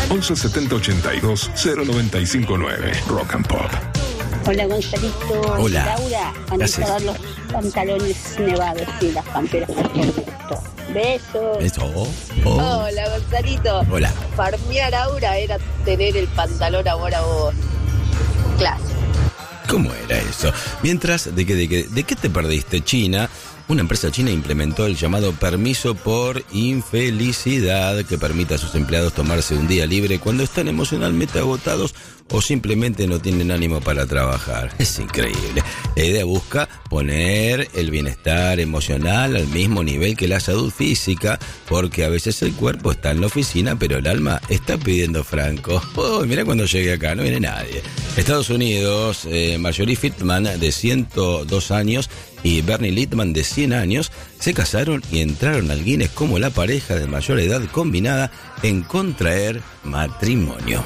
11 70 82 0959. Rock and Pop. Hola Gonzalito. Hola. Laura, anota dar los pantalones nevados y las camperas por gusto. Besos. Eso. Hola Gonzalito. Hola. Farmear Aura era tener el pantalón ahora vos. Clásico. ¿Cómo era eso? Mientras, ¿de qué te perdiste, China? Una empresa china implementó el llamado permiso por infelicidad, que permite a sus empleados tomarse un día libre cuando están emocionalmente agotados o simplemente no tienen ánimo para trabajar. Es increíble. La idea busca poner el bienestar emocional al mismo nivel que la salud física, porque a veces el cuerpo está en la oficina, pero el alma está pidiendo franco. Oh, mira cuando llegue acá, no viene nadie. Estados Unidos, Marjorie Friedman, de 102 años, y Bernie Littman, de 100 años, se casaron y entraron al Guinness como la pareja de mayor edad combinada en contraer matrimonio.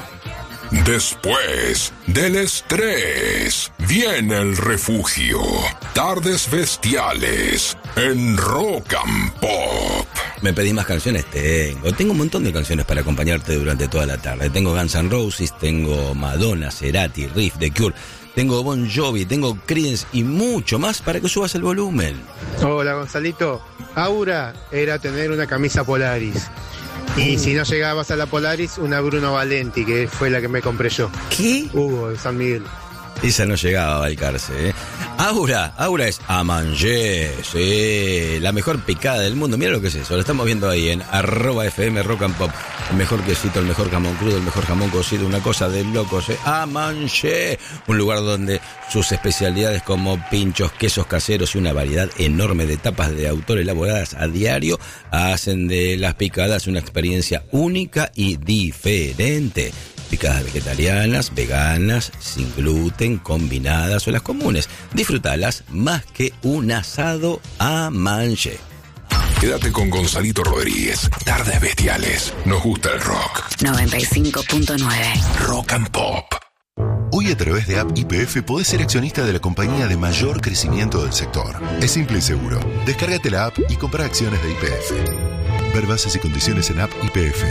Después del estrés, viene el refugio. Tardes bestiales en Rock and Pop. Me pedís más canciones, tengo un montón de canciones para acompañarte durante toda la tarde. Tengo Guns N' Roses, tengo Madonna, Cerati, Riff, The Cure, tengo Bon Jovi, tengo Creedence y mucho más para que subas el volumen. Hola Gonzalito, Aura era tener una camisa Polaris. Y si no llegabas a la Polaris, una Bruno Valenti, que fue la que me compré yo. ¿Qué? Hugo, de San Miguel. Esa no llegaba a balcarse, ¿eh? Aura es a manger, sí, la mejor picada del mundo. Mira lo que es eso, lo estamos viendo ahí en @FM Rock and Pop. El mejor quesito, el mejor jamón crudo, el mejor jamón cocido, una cosa de locos, ¿eh? A manger, un lugar donde sus especialidades como pinchos, quesos caseros y una variedad enorme de tapas de autor elaboradas a diario hacen de las picadas una experiencia única y diferente. Picadas vegetarianas, veganas, sin gluten, combinadas o las comunes. Disfrutalas más que un asado a manger. Quédate con Gonzalito Rodríguez. Tardes bestiales. Nos gusta el rock. 95.9. Rock and Pop. Hoy a través de App YPF podés ser accionista de la compañía de mayor crecimiento del sector. Es simple y seguro. Descárgate la app y compra acciones de YPF. Ver bases y condiciones en App YPF.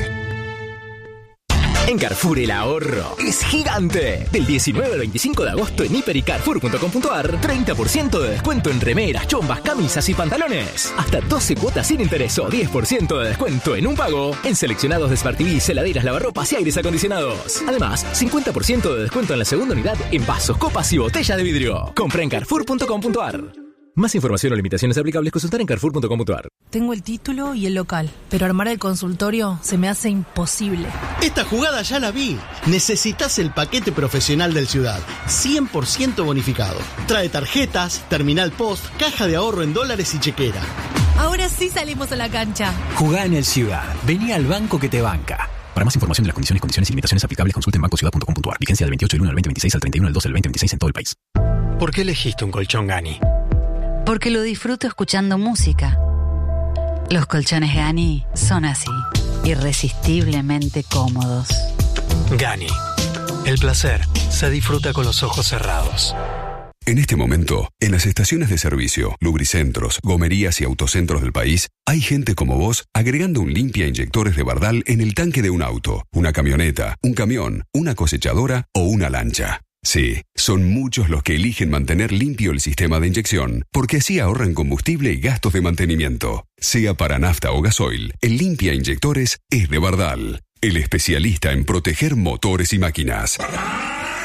En Carrefour el ahorro es gigante. Del 19 al 25 de agosto en hiper y carrefour.com.ar, 30% de descuento en remeras, chombas, camisas y pantalones. Hasta 12 cuotas sin interés o 10% de descuento en un pago en seleccionados de Smart TV, heladeras, lavarropas y aires acondicionados. Además, 50% de descuento en la segunda unidad en vasos, copas y botellas de vidrio. Compra en carrefour.com.ar. Más información o limitaciones aplicables, consultar en carrefour.com.ar. Tengo el título y el local, pero armar el consultorio se me hace imposible. Esta jugada ya la vi. Necesitas el paquete profesional del Ciudad, 100% bonificado. Trae tarjetas, terminal post, caja de ahorro en dólares y chequera. Ahora sí salimos a la cancha. Jugá en el Ciudad. Vení al banco que te banca. Para más información de las condiciones y limitaciones aplicables, consulte en bancociudad.com.ar. Vigencia del 28 del 1 al 2026 al 31 del 12 del 2026 en todo el país. ¿Por qué elegiste un colchón Gani? Porque lo disfruto escuchando música. Los colchones Gani son así, irresistiblemente cómodos. Gani. El placer se disfruta con los ojos cerrados. En este momento, en las estaciones de servicio, lubricentros, gomerías y autocentros del país, hay gente como vos agregando un limpia inyectores de Bardal en el tanque de un auto, una camioneta, un camión, una cosechadora o una lancha. Sí, son muchos los que eligen mantener limpio el sistema de inyección, porque así ahorran combustible y gastos de mantenimiento. Sea para nafta o gasoil, el limpia inyectores es de Bardal, el especialista en proteger motores y máquinas.